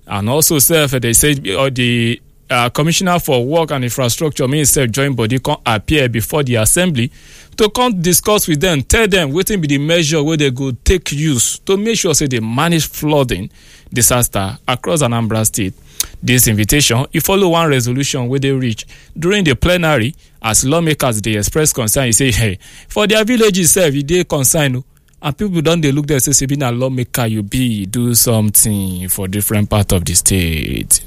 And also, they say the Commissioner for Work and Infrastructure Minister join body can appear before the assembly to come discuss with them, tell them wetin be the measure where they go take use to make sure say they manage flooding disaster across Anambra State. This invitation, it follow one resolution where they reach during the plenary as lawmakers they express concern. You say, hey, for their villages, they concern. And people don't they look there and say, being a lawmaker, you do something for different part of the state.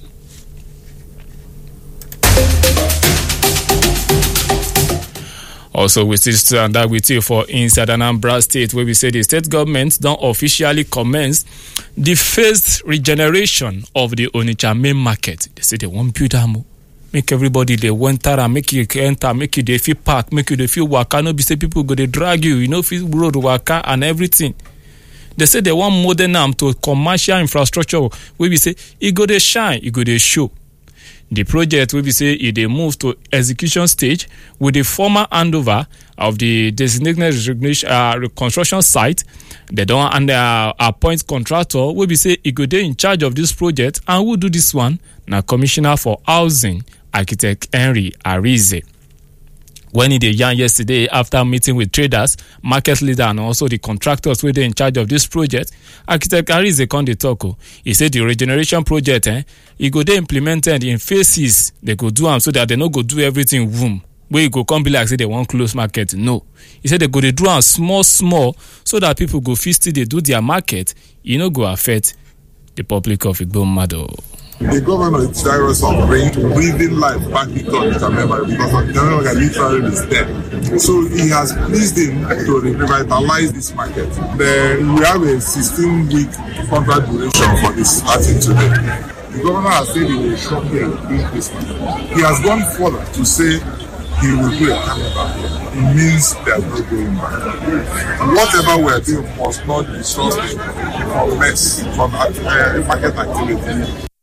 Also, we still stand that with you for inside Anambra State, where we say the state government don't officially commence the phased regeneration of the Onitsha main market. They say they want build them, make everybody they enter and make you enter, make you they feel park, make you they feel waka. No be say people go they drag you, feel road waka and everything. They say they want modern arm to commercial infrastructure where we say it go they shine, it go they show. The project will be say it they move to execution stage with the formal handover of the designated reconstruction site. They don't appoint contractor will be say it go they in charge of this project and who do this one now Commissioner for Housing, Architect Henry Arize. When he did yarn yesterday after meeting with traders, market leader and also the contractors who were in charge of this project, Architect Arize come dey talk. He said the regeneration project, it go dey implemented in phases. They go do them so that they no go do everything boom. Where you go come be like say they want close market. No. He said they go dey do them small so that people go fit still they do their market. You no go affect the public of Igbommadu. The governor is desirous of breathing life back into Onitsha memory because the governor literally is dead. So he has pleased him to revitalize this market. We have a 16-week contract duration for this starting today. The governor has said he will shortly increase this market. He has gone further to say he will do a carnival. It means there's no going back. Whatever we are doing must not disrupt from market activity.